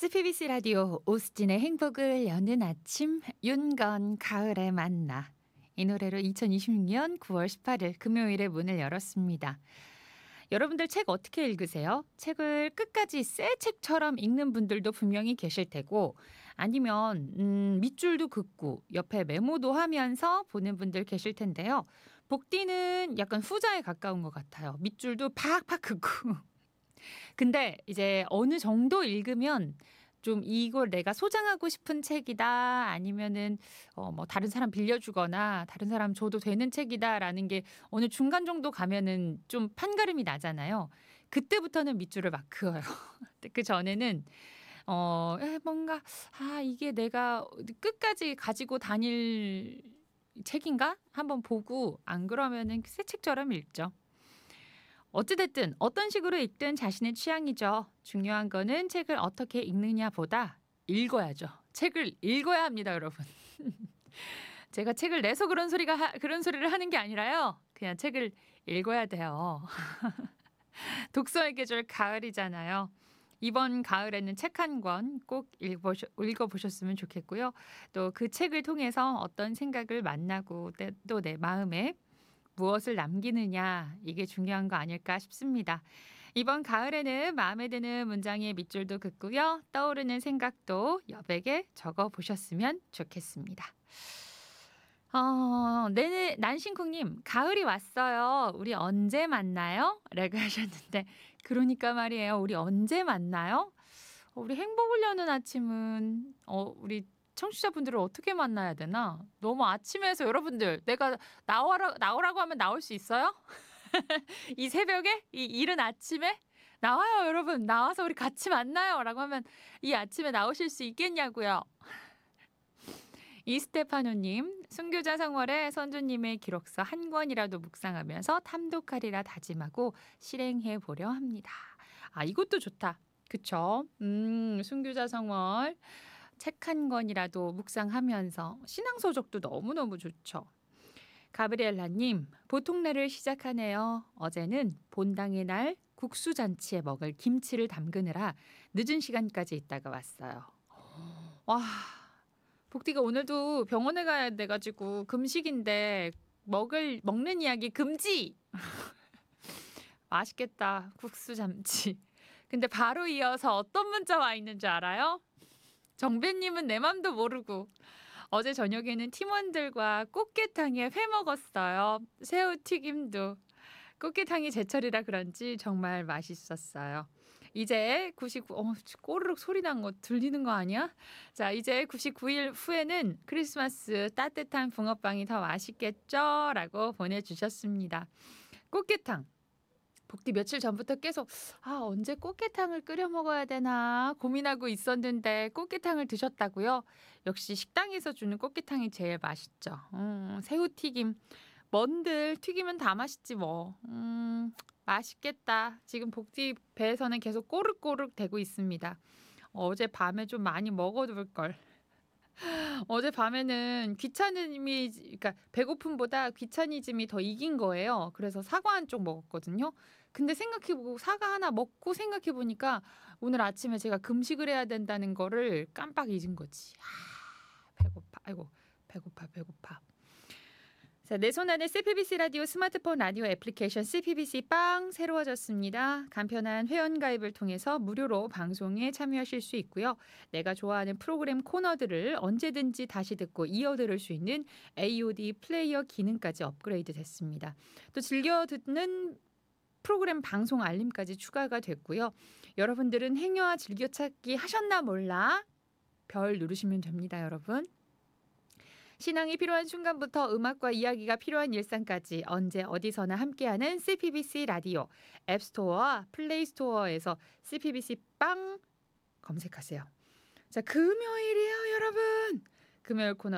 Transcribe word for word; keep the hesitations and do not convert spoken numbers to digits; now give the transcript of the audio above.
씨피비씨 라디오 오수진의 행복을 여는 아침 윤건 가을에 만나 이 노래로 이천이십육 년 구월 십팔일 금요일에 문을 열었습니다. 여러분들 책 어떻게 읽으세요? 책을 끝까지 새 책처럼 읽는 분들도 분명히 계실 테고 아니면 음, 밑줄도 긋고 옆에 메모도 하면서 보는 분들 계실 텐데요. 복디는 약간 후자에 가까운 것 같아요. 밑줄도 팍팍 긋고 근데 이제 어느 정도 읽으면 좀 이걸 내가 소장하고 싶은 책이다 아니면은 어 뭐 다른 사람 빌려주거나 다른 사람 줘도 되는 책이다라는 게 어느 중간 정도 가면은 좀 판가름이 나잖아요. 그때부터는 밑줄을 막 그어요. 근데 그전에는 어 에, 뭔가 '아 이게 내가 끝까지 가지고 다닐 책인가?' 한번 보고 안 그러면은 새 책처럼 읽죠. 어찌 됐든 어떤 식으로 읽든 자신의 취향이죠. 중요한 거는 책을 어떻게 읽느냐보다 읽어야죠. 책을 읽어야 합니다, 여러분. 제가 책을 내서 그런 소리가 하 그런 소리를 하는 게 아니라요. 그냥 책을 읽어야 돼요. 독서의 계절 가을이잖아요. 이번 가을에는 책 한 권 꼭 읽어보셨 읽어보셨으면 좋겠고요. 또 그 책을 통해서 어떤 생각을 만나고 또 내 마음에 무엇을 남기느냐 이게 중요한 거 아닐까 싶습니다. 이번 가을에는 마음에 드는 문장의 밑줄도 긋고요. 떠오르는 생각도 여백에 적어보셨으면 좋겠습니다. 어, 네, 난신쿵님, 가을이 왔어요. 우리 언제 만나요? 라고 하셨는데, 그러니까 말이에요. 우리 언제 만나요? 어, 우리 행복을 여는 아침은, 어, 우리 청취자분들을 어떻게 만나야 되나? 너무 아침에서 여러분들, 내가 나오라, 나오라고 하면 나올 수 있어요? 이 새벽에? 이 이른 아침에? 나와요, 여러분. 나와서 우리 같이 만나요. 라고 하면 이 아침에 나오실 수 있겠냐고요. 이스테파노님, 순교자 성월에 선주님의 기록서 한 권이라도 묵상하면서 탐독하리라 다짐하고 실행해 보려 합니다. 아, 이것도 좋다. 그쵸? 음, 순교자 성월 책 한 권이라도 묵상하면서 신앙서적도 너무너무 좋죠. 가브리엘라님, 보통날을 시작하네요. 어제는 본당의 날 국수잔치에 먹을 김치를 담그느라 늦은 시간까지 있다가 왔어요. 와, 복디가 오늘도 병원에 가야 돼가지고 금식인데 먹을 먹는 이야기 금지. 맛있겠다 국수 잠치. 근데 바로 이어서 어떤 문자 와 있는 줄 알아요? 정배님은 내 맘도 모르고 어제 저녁에는 팀원들과 꽃게탕에 회 먹었어요. 새우 튀김도. 꽃게탕이 제철이라 그런지 정말 맛있었어요. 이제 구십구, 어, 꼬르륵 소리 난 거 들리는 거 아니야? 자, 이제 구십구 일 후에는 크리스마스 따뜻한 붕어빵이 더 맛있겠죠? 라고 보내주셨습니다. 꽃게탕. 복디 며칠 전부터 계속 아 언제 꽃게탕을 끓여 먹어야 되나 고민하고 있었는데 꽃게탕을 드셨다고요? 역시 식당에서 주는 꽃게탕이 제일 맛있죠. 음, 새우튀김. 뭔들 튀기면 다 맛있지 뭐. 음, 맛있겠다. 지금 복디 배에서는 계속 꼬르꼬르 대고 있습니다. 어제 밤에 좀 많이 먹어둘 걸. 어제 밤에는 귀차님이 그러니까 배고픔보다 귀차니즘이 더 이긴 거예요. 그래서 사과 한 쪽 먹었거든요. 근데 생각해보고 사과 하나 먹고 생각해보니까 오늘 아침에 제가 금식을 해야 된다는 거를 깜빡 잊은 거지. 아, 배고파. 아이고 배고파 배고파. 자, 내 손 안에 씨피비씨 라디오 스마트폰 라디오 애플리케이션 씨피비씨 빵 새로워졌습니다. 간편한 회원가입을 통해서 무료로 방송에 참여하실 수 있고요. 내가 좋아하는 프로그램 코너들을 언제든지 다시 듣고 이어들을 수 있는 에이오디 플레이어 기능까지 업그레이드 됐습니다. 또 즐겨 듣는 프로그램 방송 알림까지 추가가 됐고요. 여러분들은 행여와 즐겨찾기 하셨나 몰라? 별 누르시면 됩니다, 여러분. 신앙이 필요한 순간부터 음악과 이야기가 필요한 일상까지 언제 어디서나 함께하는 씨피비씨 라디오 앱스토어와 플레이스토어에서 씨피비씨 빵 검색하세요. 자, 금요일이에요, 여러분. 금요일 코너